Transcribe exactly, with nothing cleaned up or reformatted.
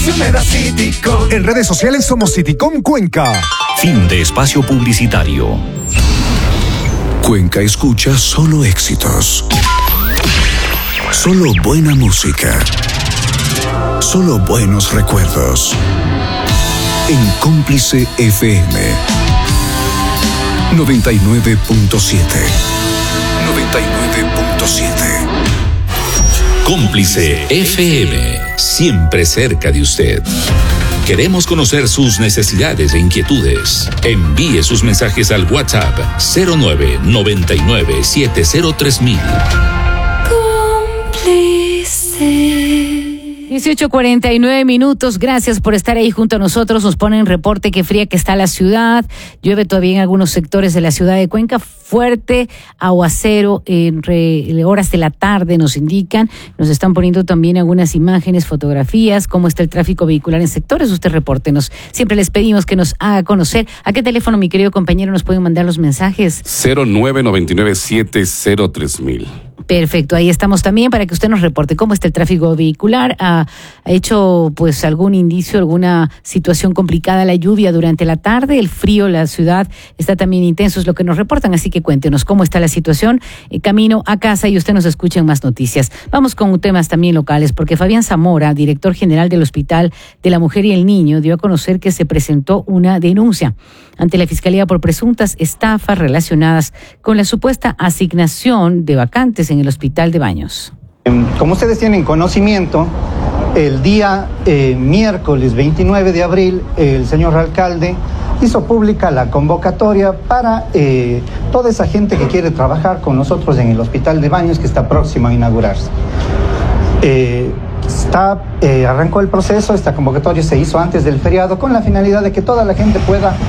En redes sociales somos Citycom Cuenca. Fin de espacio publicitario. Cuenca escucha solo éxitos. Solo buena música. Solo buenos recuerdos. En Cómplice F M noventa y nueve punto siete. noventa y nueve punto siete. Cómplice F M, siempre cerca de usted. Queremos conocer sus necesidades e inquietudes. Envíe sus mensajes al WhatsApp cero nueve noventa y nueve setenta tres mil. dieciocho cuarenta y nueve minutos, gracias por estar ahí junto a nosotros. Nos ponen reporte que fría que está la ciudad, llueve todavía en algunos sectores de la ciudad de Cuenca, fuerte aguacero en re, horas de la tarde nos indican, nos están poniendo también algunas imágenes, fotografías, cómo está el tráfico vehicular en sectores. Usted repórtenos, siempre les pedimos que nos haga conocer. ¿A qué teléfono, mi querido compañero, nos pueden mandar los mensajes? cero nueve noventa y nueve setenta tres mil. Perfecto, ahí estamos también para que usted nos reporte cómo está el tráfico vehicular. ¿Ha, ha hecho pues algún indicio, alguna situación complicada la lluvia durante la tarde? El frío, la ciudad está también intenso, es lo que nos reportan, así que cuéntenos cómo está la situación. Eh, camino a casa y usted nos escucha en más noticias. Vamos con temas también locales, porque Fabián Zamora, director general del Hospital de la Mujer y el Niño, dio a conocer que se presentó una denuncia ante la Fiscalía por presuntas estafas relacionadas con la supuesta asignación de vacantes en el Hospital de Baños. Como ustedes tienen conocimiento, el día eh, miércoles veintinueve de abril, el señor alcalde hizo pública la convocatoria para eh, toda esa gente que quiere trabajar con nosotros en el Hospital de Baños, que está próximo a inaugurarse. Eh, está, eh, arrancó el proceso, esta convocatoria se hizo antes del feriado con la finalidad de que toda la gente pueda